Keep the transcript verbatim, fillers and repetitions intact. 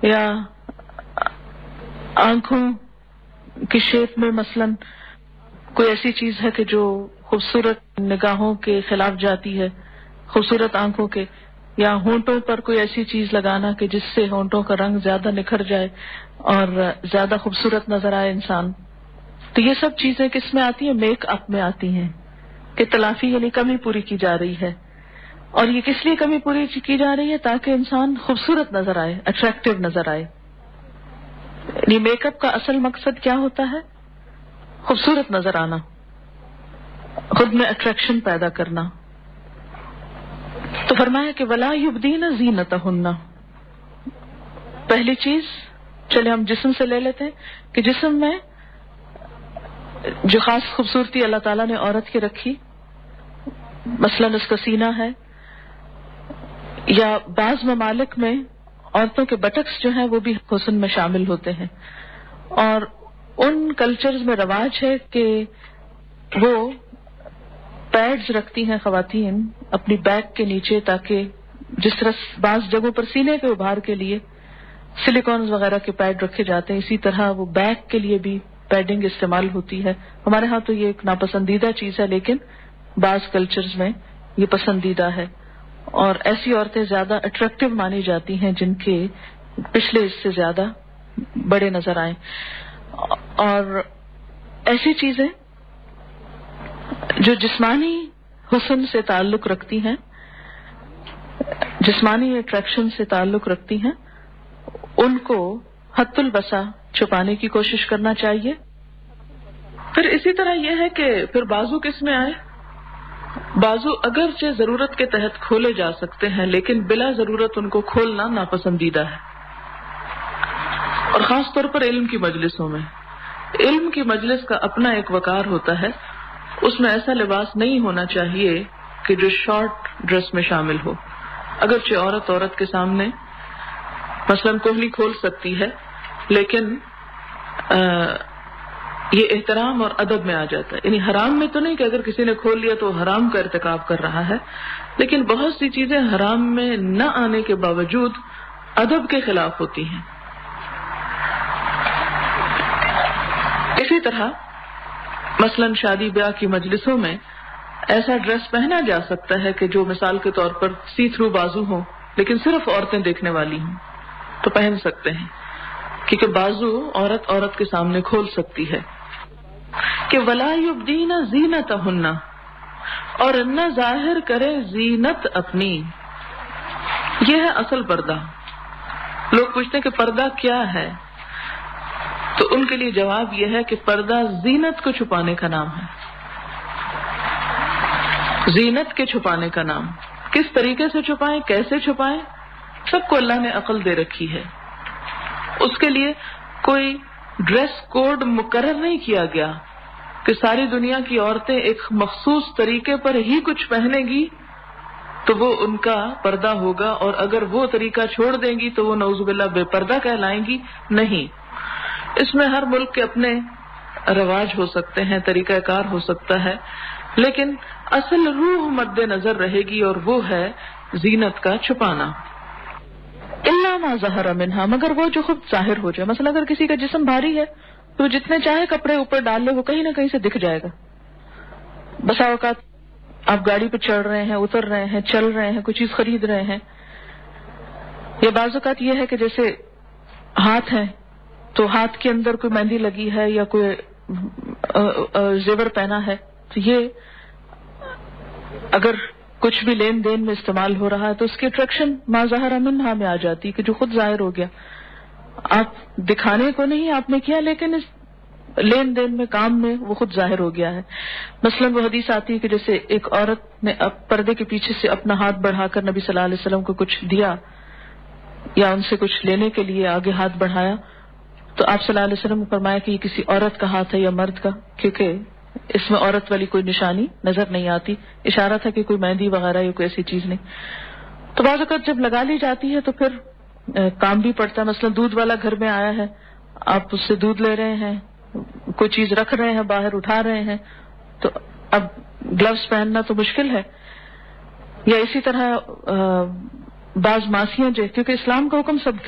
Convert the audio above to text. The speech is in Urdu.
یا آنکھوں کی شیپ میں مثلاً کوئی ایسی چیز ہے کہ جو خوبصورت نگاہوں کے خلاف جاتی ہے، خوبصورت آنکھوں کے، یا ہونٹوں پر کوئی ایسی چیز لگانا کہ جس سے ہونٹوں کا رنگ زیادہ نکھر جائے اور زیادہ خوبصورت نظر آئے انسان. تو یہ سب چیزیں کس میں آتی ہیں؟ میک اپ میں آتی ہیں کہ تلافی یعنی کمی پوری کی جا رہی ہے. اور یہ کس لیے کمی پوری کی جا رہی ہے؟ تاکہ انسان خوبصورت نظر آئے، اٹریکٹیو نظر آئے. یعنی میک اپ کا اصل مقصد کیا ہوتا ہے؟ خوبصورت نظر آنا، خود میں اٹریکشن پیدا کرنا. تو فرمایا کہ وَلَا يُبْدِينَ زِينَتَهُنَّ. پہلی چیز چلے ہم جسم سے لے لیتے ہیں کہ جسم میں جو خاص خوبصورتی اللہ تعالیٰ نے عورت کی رکھی، مثلاً اس کا سینہ ہے، یا بعض ممالک میں عورتوں کے بٹکس جو ہیں وہ بھی حسن میں شامل ہوتے ہیں. اور ان کلچرز میں رواج ہے کہ وہ پیڈز رکھتی ہیں خواتین اپنی بیک کے نیچے، تاکہ جس طرح بعض جگہوں پر سینے کے ابھار کے لیے سلیکونز وغیرہ کے پیڈ رکھے جاتے ہیں، اسی طرح وہ بیک کے لیے بھی پیڈنگ استعمال ہوتی ہے. ہمارے ہاں تو یہ ایک ناپسندیدہ چیز ہے، لیکن بعض کلچرز میں یہ پسندیدہ ہے. اور ایسی عورتیں زیادہ اٹریکٹیو مانی جاتی ہیں جن کے پچھلے اس سے زیادہ بڑے نظر آئیں. اور ایسی چیزیں جو جسمانی حسن سے تعلق رکھتی ہیں، جسمانی اٹریکشن سے تعلق رکھتی ہیں، ان کو حد الوسع چھپانے کی کوشش کرنا چاہیے. پھر اسی طرح یہ ہے کہ پھر بازو کس میں آئے؟ بازو اگرچہ ضرورت کے تحت کھولے جا سکتے ہیں، لیکن بلا ضرورت ان کو کھولنا ناپسندیدہ ہے. اور خاص طور پر علم کی مجلسوں میں، علم کی مجلس کا اپنا ایک وقار ہوتا ہے. اس میں ایسا لباس نہیں ہونا چاہیے کہ جو شارٹ ڈریس میں شامل ہو. اگرچہ عورت عورت کے سامنے مثلاً کوہنی کھول سکتی ہے، لیکن آ, یہ احترام اور ادب میں آ جاتا ہے. یعنی حرام میں تو نہیں کہ اگر کسی نے کھول لیا تو حرام کا ارتکاب کر رہا ہے، لیکن بہت سی چیزیں حرام میں نہ آنے کے باوجود ادب کے خلاف ہوتی ہیں. اسی طرح مثلاً شادی بیاہ کی مجلسوں میں ایسا ڈریس پہنا جا سکتا ہے کہ جو مثال کے طور پر سی تھرو بازو ہوں، لیکن صرف عورتیں دیکھنے والی ہوں تو پہن سکتے ہیں، کیونکہ بازو عورت عورت کے سامنے کھول سکتی ہے. کہ وَلَا يُبْدِينَ زِينَتَهُنَّ، اور نہ ظاہر کرے زینت اپنی. یہ ہے اصل پردہ. لوگ پوچھتے ہیں کہ پردہ کیا ہے، تو ان کے لیے جواب یہ ہے کہ پردہ زینت کو چھپانے کا نام ہے. زینت کے چھپانے کا نام. کس طریقے سے چھپائیں، کیسے چھپائیں، سب کو اللہ نے عقل دے رکھی ہے. اس کے لیے کوئی ڈریس کوڈ مقرر نہیں کیا گیا کہ ساری دنیا کی عورتیں ایک مخصوص طریقے پر ہی کچھ پہنے گی تو وہ ان کا پردہ ہوگا، اور اگر وہ طریقہ چھوڑ دیں گی تو وہ نعوذ باللہ بے پردہ کہلائیں گی. نہیں، اس میں ہر ملک کے اپنے رواج ہو سکتے ہیں، طریقہ کار ہو سکتا ہے، لیکن اصل روح مد نظر رہے گی، اور وہ ہے زینت کا چھپانا. الا ما ظہر منہا، مگر وہ جو خود ظاہر ہو جائے. مثلا اگر کسی کا جسم بھاری ہے تو جتنے چاہے کپڑے اوپر ڈال لے وہ کہیں نہ کہیں سے دکھ جائے گا. بسا اوقات آپ گاڑی پہ چڑھ رہے ہیں، اتر رہے ہیں، چل رہے ہیں، کوئی چیز خرید رہے ہیں، یا بعض اوقات یہ ہے کہ جیسے ہاتھ ہے تو ہاتھ کے اندر کوئی مہندی لگی ہے یا کوئی زیور پہنا ہے، تو یہ اگر کچھ بھی لین دین میں استعمال ہو رہا ہے تو اس کی اٹریکشن ما ظہر منہا میں آ جاتی کہ جو خود ظاہر ہو گیا. آپ دکھانے کو نہیں آپ نے کیا، لیکن اس لین دین میں، کام میں وہ خود ظاہر ہو گیا ہے. مثلاً وہ حدیث آتی ہے کہ جیسے ایک عورت نے اب پردے کے پیچھے سے اپنا ہاتھ بڑھا کر نبی صلی اللہ علیہ وسلم کو کچھ دیا یا ان سے کچھ لینے کے لیے آگے ہاتھ بڑھایا، تو آپ صلی اللہ علیہ وسلم نے فرمایا کہ یہ کسی عورت کا ہاتھ ہے یا مرد کا، کیونکہ اس میں عورت والی کوئی نشانی نظر نہیں آتی. اشارہ تھا کہ کوئی مہندی وغیرہ یا کوئی ایسی چیز نہیں. تو بعض اوقات جب لگا لی جاتی ہے تو پھر کام بھی پڑتا ہے. مثلا دودھ والا گھر میں آیا ہے، آپ اس سے دودھ لے رہے ہیں، کوئی چیز رکھ رہے ہیں، باہر اٹھا رہے ہیں، تو اب گلوز پہننا تو مشکل ہے. یا اسی طرح بعض ماسیاں جو، کیونکہ اسلام کا حکم سب